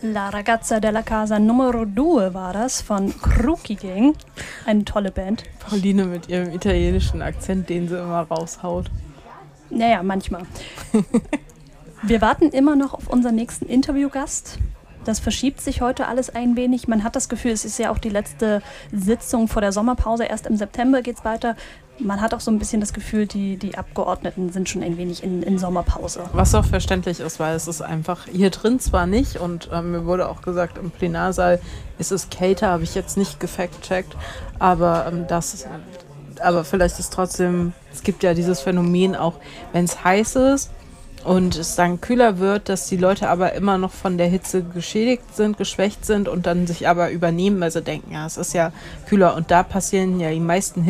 La Ragazza della Casa Numero 2 war das von Crookie Gang. Eine tolle Band. Pauline mit ihrem italienischen Akzent, den sie immer raushaut. Naja, manchmal. Wir warten immer noch auf unseren nächsten Interviewgast. Das verschiebt sich heute alles ein wenig. Man hat das Gefühl, es ist ja auch die letzte Sitzung vor der Sommerpause. Erst im September geht es weiter. Man hat auch so ein bisschen das Gefühl, die Abgeordneten sind schon ein wenig in Sommerpause. Was auch verständlich ist, weil es ist einfach hier drin zwar nicht und mir wurde auch gesagt, im Plenarsaal ist es kälter, habe ich jetzt nicht gefact-checkt, aber aber vielleicht ist trotzdem, es gibt ja dieses Phänomen auch, wenn es heiß ist und es dann kühler wird, dass die Leute aber immer noch von der Hitze geschwächt sind und dann sich aber übernehmen, weil sie denken, ja, es ist ja kühler und da passieren ja die meisten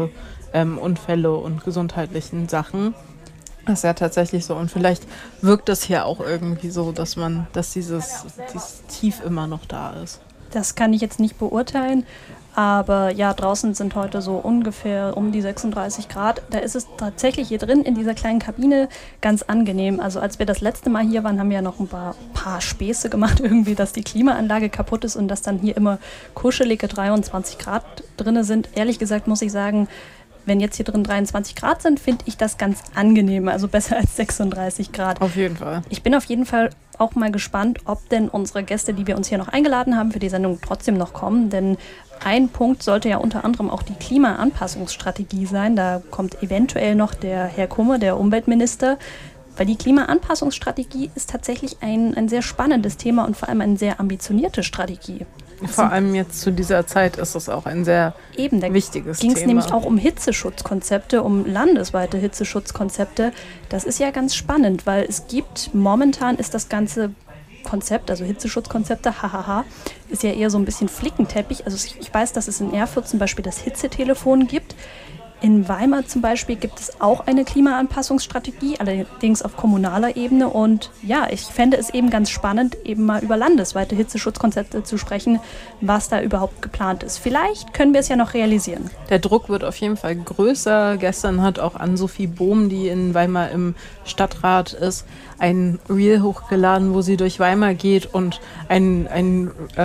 Unfälle und gesundheitlichen Sachen. Das ist ja tatsächlich so. Und vielleicht wirkt das hier auch irgendwie so, dass dieses Tief immer noch da ist. Das kann ich jetzt nicht beurteilen. Aber ja, draußen sind heute so ungefähr um die 36 Grad. Da ist es tatsächlich hier drin in dieser kleinen Kabine ganz angenehm. Also als wir das letzte Mal hier waren, haben wir ja noch ein paar Späße gemacht, irgendwie, dass die Klimaanlage kaputt ist und dass dann hier immer kuschelige 23 Grad drin sind. Ehrlich gesagt muss ich sagen, wenn jetzt hier drin 23 Grad sind, finde ich das ganz angenehm. Also besser als 36 Grad. Auf jeden Fall. Ich bin auf jeden Fall auch mal gespannt, ob denn unsere Gäste, die wir uns hier noch eingeladen haben für die Sendung, trotzdem noch kommen. Denn ein Punkt sollte ja unter anderem auch die Klimaanpassungsstrategie sein. Da kommt eventuell noch der Herr Kummer, der Umweltminister. Weil die Klimaanpassungsstrategie ist tatsächlich ein sehr spannendes Thema und vor allem eine sehr ambitionierte Strategie. Vor allem jetzt zu dieser Zeit ist es auch ein sehr wichtiges Thema. Ging es nämlich auch um Hitzeschutzkonzepte, um landesweite Hitzeschutzkonzepte. Das ist ja ganz spannend, weil es gibt, momentan ist das ganze Konzept, also Hitzeschutzkonzepte, hahaha, ist ja eher so ein bisschen Flickenteppich. Also ich weiß, dass es in Erfurt zum Beispiel das Hitzetelefon gibt. In Weimar zum Beispiel gibt es auch eine Klimaanpassungsstrategie, allerdings auf kommunaler Ebene. Und ja, ich fände es eben ganz spannend, eben mal über landesweite Hitzeschutzkonzepte zu sprechen, was da überhaupt geplant ist. Vielleicht können wir es ja noch realisieren. Der Druck wird auf jeden Fall größer. Gestern hat auch Ann-Sophie Bohm, die in Weimar im Stadtrat ist, ein Reel hochgeladen, wo sie durch Weimar geht und eine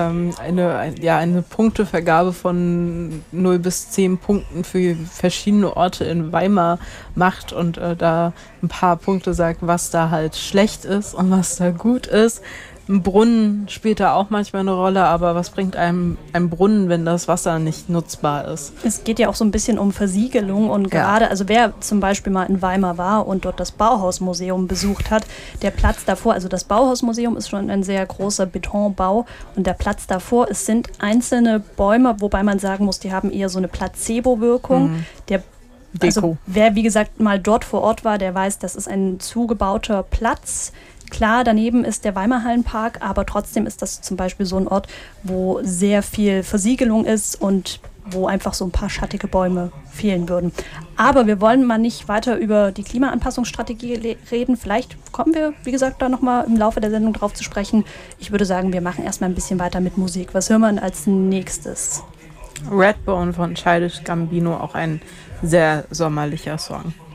Punktevergabe von 0 bis 10 Punkten für verschiedene Orte in Weimar macht und da ein paar Punkte sagt, was da halt schlecht ist und was da gut ist. Ein Brunnen spielt da auch manchmal eine Rolle, aber was bringt einem ein Brunnen, wenn das Wasser nicht nutzbar ist? Es geht ja auch so ein bisschen um Versiegelung und gerade, also wer zum Beispiel mal in Weimar war und dort das Bauhausmuseum besucht hat, der Platz davor, also das Bauhausmuseum ist schon ein sehr großer Betonbau und der Platz davor, es sind einzelne Bäume, wobei man sagen muss, die haben eher so eine Placebo-Wirkung. Also wer, wie gesagt, mal dort vor Ort war, der weiß, das ist ein zugebauter Platz. Klar, daneben ist der Weimarhallenpark, aber trotzdem ist das zum Beispiel so ein Ort, wo sehr viel Versiegelung ist und wo einfach so ein paar schattige Bäume fehlen würden. Aber wir wollen mal nicht weiter über die Klimaanpassungsstrategie reden. Vielleicht kommen wir, wie gesagt, da nochmal im Laufe der Sendung drauf zu sprechen. Ich würde sagen, wir machen erstmal ein bisschen weiter mit Musik. Was hören wir denn als nächstes? Redbone von Childish Gambino, auch ein sehr sommerlicher Song.